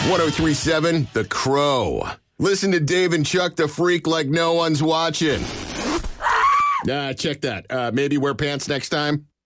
1037 The Crow. Listen to Dave and Chuck the Freak like no one's watching. Check that. Maybe wear pants next time.